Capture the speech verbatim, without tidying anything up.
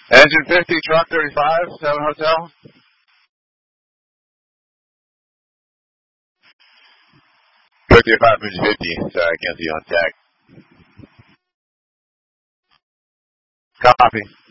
Engine fifty, truck thirty-five, seven Hotel. fifty-five, engine fifty. Sorry, I can't see you on tech. Copy.